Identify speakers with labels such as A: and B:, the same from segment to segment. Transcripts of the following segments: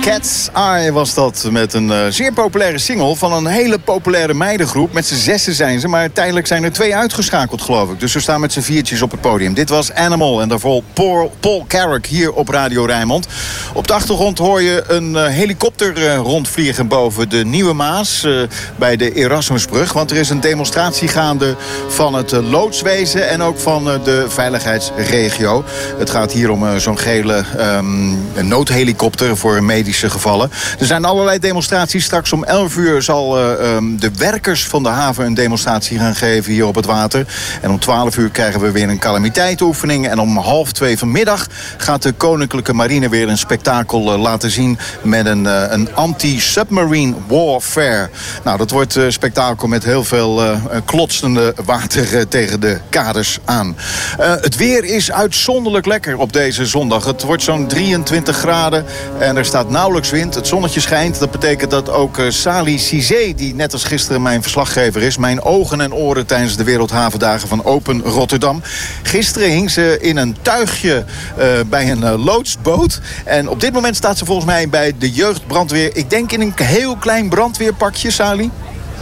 A: Cat's Eye was dat, met een zeer populaire single van een hele populaire meidengroep. Met z'n 6 zijn ze, maar tijdelijk zijn er 2 uitgeschakeld, geloof ik. Dus ze staan met z'n 4 op het podium. Dit was Animal en daarvoor Paul Carrack hier op Radio Rijnmond. Op de achtergrond hoor je een helikopter rondvliegen boven de Nieuwe Maas bij de Erasmusbrug. Want er is een demonstratie gaande van het loodswezen en ook van de veiligheidsregio. Het gaat hier om zo'n gele noodhelikopter voor medische gevallen. Er zijn allerlei demonstraties. Straks om 11 uur zal de werkers van de haven een demonstratie gaan geven hier op het water. En om 12 uur krijgen we weer een calamiteitenoefening. En om 1:30 vanmiddag gaat de Koninklijke Marine weer een spektakel laten zien met een anti-submarine warfare. Nou, dat wordt een spektakel met heel veel klotsende water tegen de kaders aan. Het weer is uitzonderlijk lekker op deze zondag. Het wordt zo'n 23 graden en er staat nauwelijks wind. Het zonnetje schijnt. Dat betekent dat ook Sally Cizé, die net als gisteren mijn verslaggever is, mijn ogen en oren tijdens de Wereldhavendagen van Open Rotterdam. Gisteren hing ze in een tuigje bij een loodsboot. En op dit moment staat ze volgens mij bij de jeugdbrandweer. Ik denk in een heel klein brandweerpakje, Sally.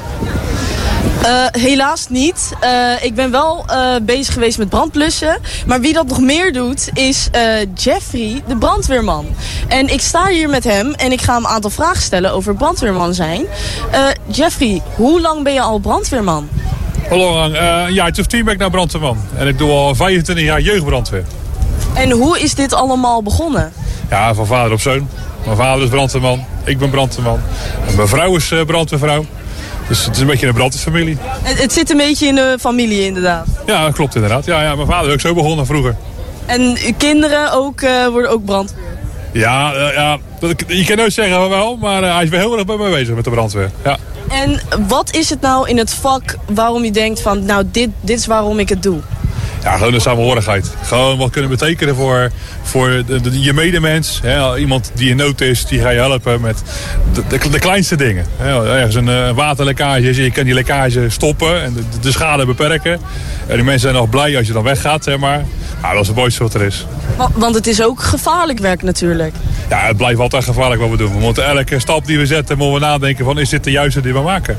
B: Helaas niet. Ik ben wel bezig geweest met brandblussen. Maar wie dat nog meer doet is Jeffrey, de brandweerman. En ik sta hier met hem en ik ga hem een aantal vragen stellen over brandweerman zijn. Jeffrey, hoe lang ben je al brandweerman?
C: Hoe lang? Een jaartje of 10 ben ik nou brandweerman. En ik doe al 25 jaar jeugdbrandweer.
B: En hoe is dit allemaal begonnen?
C: Ja, van vader op zoon. Mijn vader is brandweerman, ik ben brandweerman. En mijn vrouw is brandweervrouw. Dus het is een beetje een brandweerfamilie.
B: Het zit een beetje in de familie inderdaad.
C: Ja, dat klopt inderdaad. Ja, mijn vader is ook zo begonnen vroeger.
B: En uw kinderen worden ook brandweer?
C: Ja, je kan nooit zeggen van wel, maar hij is wel heel erg bij mij bezig met de brandweer. Ja.
B: En wat is het nou in het vak waarom je denkt van, nou dit is waarom ik het doe?
C: Ja, gewoon de samenhorigheid. Gewoon wat kunnen betekenen voor je medemens. Hè? Iemand die in nood is, die ga je helpen met de kleinste dingen. Ergens een waterlekkage, je kan die lekkage stoppen en de schade beperken. En die mensen zijn nog blij als je dan weggaat, zeg maar. Nou, dat is het mooiste wat er is.
B: Want het is ook gevaarlijk werk natuurlijk.
C: Ja, het blijft altijd gevaarlijk wat we doen. We moeten elke stap die we zetten, moeten we nadenken van, is dit de juiste die we maken?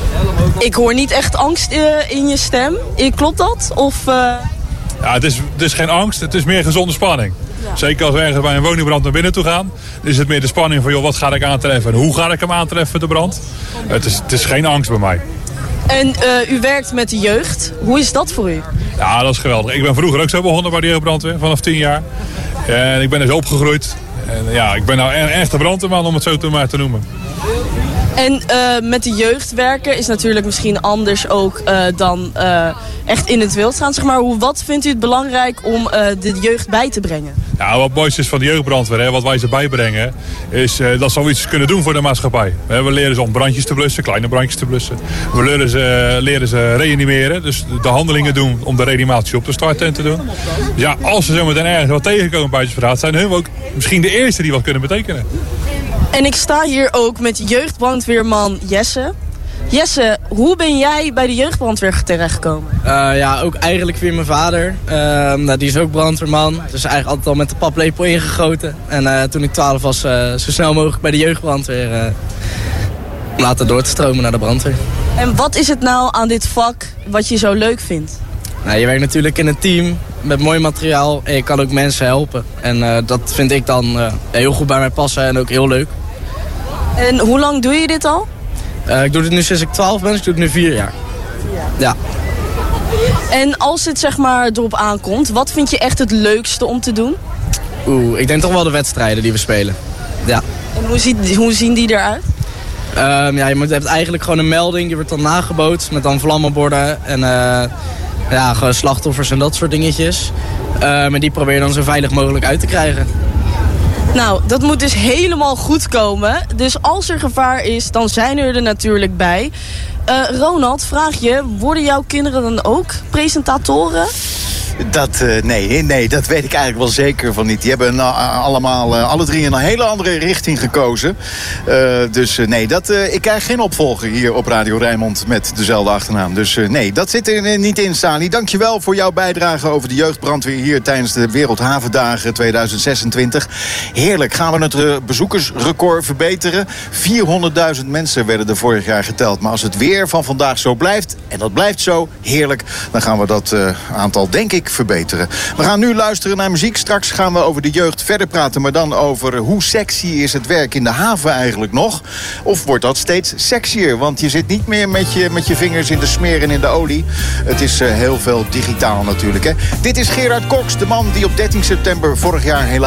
B: Ik hoor niet echt angst in je stem. Klopt dat? Of...
C: Ja, het is geen angst, het is meer gezonde spanning. Ja. Zeker als we ergens bij een woningbrand naar binnen toe gaan, dan is het meer de spanning van, joh, wat ga ik aantreffen en hoe ga ik hem aantreffen, de brand? Het is geen angst bij mij.
B: En u werkt met de jeugd. Hoe is dat voor u?
C: Ja, dat is geweldig. Ik ben vroeger ook zo begonnen bij de jeugdbrandweer, vanaf 10 jaar. En ik ben dus opgegroeid. En ja, ik ben nou een echte brandweerman, om het zo maar te noemen.
B: En met de jeugd werken is natuurlijk misschien anders ook dan echt in het wild gaan. Zeg maar. Wat vindt u het belangrijk om de jeugd bij te brengen? Ja,
C: wat mooiste is van de jeugdbrandweer, hè, wat wij ze bijbrengen, is dat ze iets kunnen doen voor de maatschappij. We leren ze om brandjes te blussen, kleine brandjes te blussen. We leren ze reanimeren, dus de handelingen doen om de reanimatie op te starten en te doen. Dus ja, als ze zo meteen ergens wat tegenkomen buiten straat, zijn hun ook misschien de eerste die wat kunnen betekenen.
B: En ik sta hier ook met jeugdbrandweerman Jesse. Jesse, hoe ben jij bij de jeugdbrandweer terechtgekomen?
D: Ja, ook eigenlijk via mijn vader. Die is ook brandweerman. Dus eigenlijk altijd al met de paplepel ingegoten. En toen ik 12 was, zo snel mogelijk bij de jeugdbrandweer laten door te stromen naar de brandweer.
B: En wat is het nou aan dit vak wat je zo leuk vindt?
D: Nou, je werkt natuurlijk in een team met mooi materiaal en je kan ook mensen helpen. En dat vind ik dan heel goed bij mij passen en ook heel leuk.
B: En hoe lang doe je dit al?
D: Ik doe dit nu sinds ik 12 ben, dus ik doe het nu 4 jaar. Ja.
B: En als het zeg maar erop aankomt, wat vind je echt het leukste om te doen?
D: Ik denk toch wel de wedstrijden die we spelen. Ja.
B: En hoe zien die eruit?
D: Ja, je hebt eigenlijk gewoon een melding, die wordt dan nagebootst met dan vlammenborden en gewoon slachtoffers en dat soort dingetjes. En die probeer je dan zo veilig mogelijk uit te krijgen.
B: Nou, dat moet dus helemaal goed komen. Dus als er gevaar is, dan zijn er natuurlijk bij. Ronald, vraag je, worden jouw kinderen dan ook presentatoren?
A: Nee, dat weet ik eigenlijk wel zeker van niet. Die hebben alle drie een hele andere richting gekozen. Ik krijg geen opvolger hier op Radio Rijnmond met dezelfde achternaam. Dus nee, dat zit er niet in, Sali. Dankjewel voor jouw bijdrage over de jeugdbrandweer hier tijdens de Wereldhavendagen 2026. Heerlijk. Gaan we het bezoekersrecord verbeteren? 400.000 mensen werden er vorig jaar geteld. Maar als het weer van vandaag zo blijft, en dat blijft zo, heerlijk, dan gaan we dat aantal, denk ik, verbeteren. We gaan nu luisteren naar muziek. Straks gaan we over de jeugd verder praten, maar dan over hoe sexy is het werk in de haven eigenlijk nog? Of wordt dat steeds sexier? Want je zit niet meer met je vingers in de smeer en in de olie. Het is heel veel digitaal natuurlijk, hè. Dit is Gerard Cox, de man die op 13 september vorig jaar helaas